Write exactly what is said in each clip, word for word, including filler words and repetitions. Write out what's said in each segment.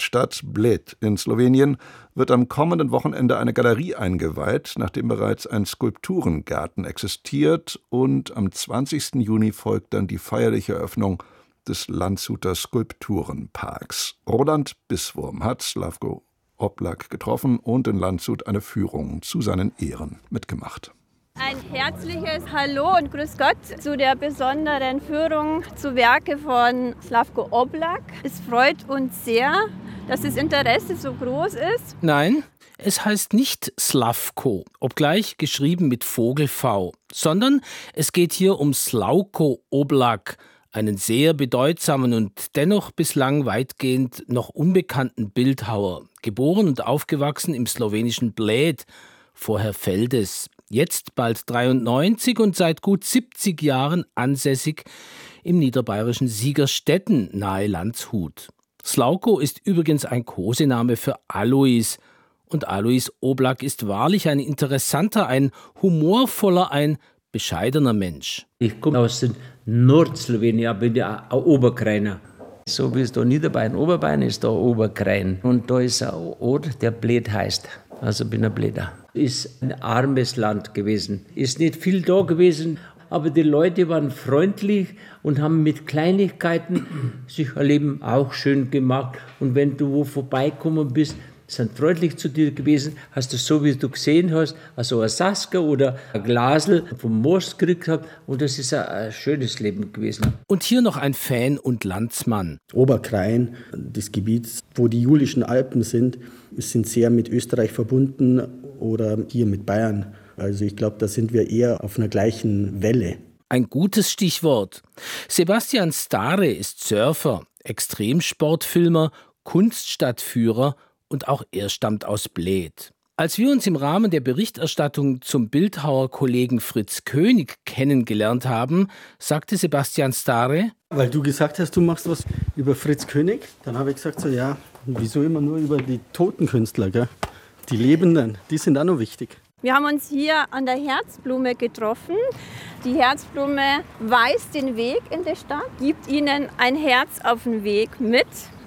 Stadt Bled in Slowenien wird am kommenden Wochenende eine Galerie eingeweiht, nachdem bereits ein Skulpturengarten existiert, und am zwanzigsten Juni folgt dann die feierliche Eröffnung des Landshuter Skulpturenparks. Roland Bisswurm hat Slavko Oblak getroffen und in Landshut eine Führung zu seinen Ehren mitgemacht. Ein herzliches Hallo und Grüß Gott zu der besonderen Führung zu Werke von Slavko Oblak. Es freut uns sehr, dass das Interesse so groß ist. Nein, es heißt nicht Slavko, obgleich geschrieben mit Vogel-V, sondern es geht hier um Slavko Oblak, einen sehr bedeutsamen und dennoch bislang weitgehend noch unbekannten Bildhauer, geboren und aufgewachsen im slowenischen Bled, vorher Feldes, jetzt bald dreiundneunzig und seit gut siebzig Jahren ansässig im niederbayerischen Siegerstetten nahe Landshut. Slavko ist übrigens ein Kosename für Alois, und Alois Oblak ist wahrlich ein interessanter, ein humorvoller, ein bescheidener Mensch. Ich komme aus Nordslowenien, bin ja ein Oberkrainer. So wie es da Niederbayern, Oberbayern ist, da Oberkrain. Und da ist ein Ort, der Bled heißt. Also bin ein Bleder. Ist ein armes Land gewesen. Ist nicht viel da gewesen, aber die Leute waren freundlich und haben mit Kleinigkeiten sich ihr Leben auch schön gemacht. Und wenn du wo vorbeikommen bist, sind freundlich zu dir gewesen, hast du so, wie du gesehen hast, also ein Saskia oder ein Glasl vom Most gekriegt hast, und das ist ein, ein schönes Leben gewesen. Und hier noch ein Fan und Landsmann. Oberkrain, das Gebiet, wo die Julischen Alpen sind, sind sehr mit Österreich verbunden oder hier mit Bayern. Also ich glaube, da sind wir eher auf einer gleichen Welle. Ein gutes Stichwort. Sebastian Stare ist Surfer, Extremsportfilmer, Kunststadtführer und auch er stammt aus Bled. Als wir uns im Rahmen der Berichterstattung zum Bildhauerkollegen Fritz König kennengelernt haben, sagte Sebastian Stare: Weil du gesagt hast, du machst was über Fritz König, dann habe ich gesagt, so ja, wieso immer nur über die toten Künstler, gell? Die Lebenden, die sind auch noch wichtig. Wir haben uns hier an der Herzblume getroffen. Die Herzblume weist den Weg in die Stadt, gibt ihnen ein Herz auf den Weg mit.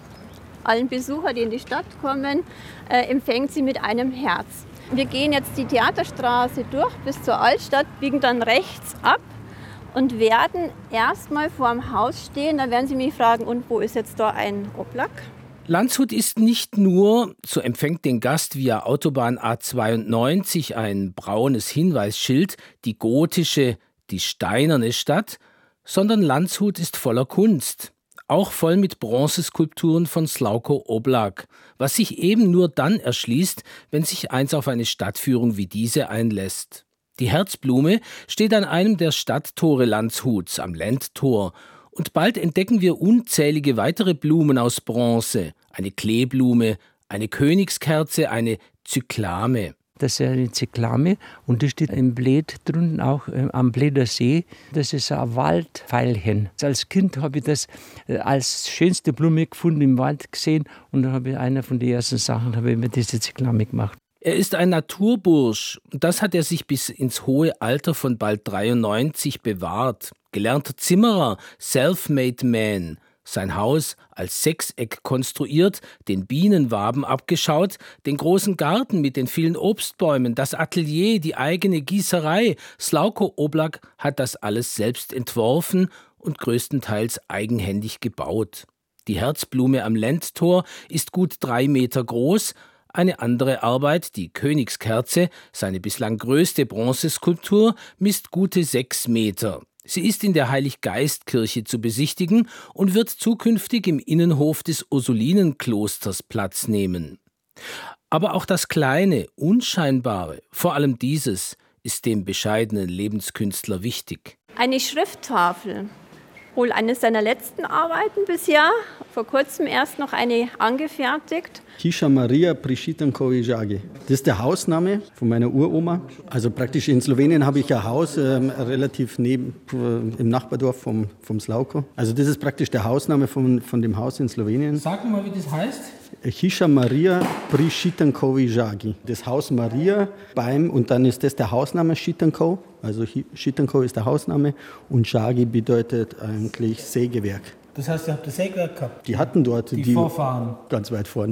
Allen Besuchern, die in die Stadt kommen, äh, empfängt sie mit einem Herz. Wir gehen jetzt die Theaterstraße durch bis zur Altstadt, biegen dann rechts ab und werden erstmal vor dem Haus stehen. Da werden Sie mich fragen, und wo ist jetzt da ein Oblak? Landshut ist nicht nur, so empfängt den Gast via Autobahn A zweiundneunzig ein braunes Hinweisschild, die gotische, die steinerne Stadt, sondern Landshut ist voller Kunst. Auch voll mit Bronzeskulpturen von Slavko Oblak, was sich eben nur dann erschließt, wenn sich eins auf eine Stadtführung wie diese einlässt. Die Herzblume steht an einem der Stadttore Landshuts, am Lendtor, und bald entdecken wir unzählige weitere Blumen aus Bronze, eine Kleeblume, eine Königskerze, eine Zyklame. Das ist eine Zyklame und die steht im Bled drunten, auch äh, am Bleder See. Das ist ein Waldveilchen. Als Kind habe ich das äh, als schönste Blume gefunden, im Wald gesehen, und dann habe ich eine von den ersten Sachen, habe ich mir diese Zyklame gemacht. Er ist ein Naturbursch, und das hat er sich bis ins hohe Alter von bald dreiundneunzig bewahrt. Gelernter Zimmerer, self-made man. Sein Haus als Sechseck konstruiert, den Bienenwaben abgeschaut, den großen Garten mit den vielen Obstbäumen, das Atelier, die eigene Gießerei. Slavko Oblak hat das alles selbst entworfen und größtenteils eigenhändig gebaut. Die Herzblume am Lendtor ist gut drei Meter groß. Eine andere Arbeit, die Königskerze, seine bislang größte Bronzeskulptur, misst gute sechs Meter. Sie ist in der Heiliggeistkirche zu besichtigen und wird zukünftig im Innenhof des Ursulinenklosters Platz nehmen. Aber auch das Kleine, Unscheinbare, vor allem dieses, ist dem bescheidenen Lebenskünstler wichtig. Eine Schrifttafel. Wohl eines seiner letzten Arbeiten bisher, vor kurzem erst noch eine angefertigt. Hiša Maria pri Šitankovi Žagi. Das ist der Hausname von meiner Uroma. Also praktisch in Slowenien habe ich ein Haus äh, relativ neben, äh, im Nachbardorf vom, vom Slavko. Also das ist praktisch der Hausname von, von dem Haus in Slowenien. Sag mal, wie das heißt. Hiša Maria pri Šitankovi Žagi. Das Haus Maria beim, und dann ist das der Hausname Šitanko. Also Šitanko ist der Hausname und Žagi bedeutet eigentlich Sägewerk. Das heißt, ihr habt das Sägewerk gehabt? Die hatten dort die, die Vorfahren. Ganz weit vorne.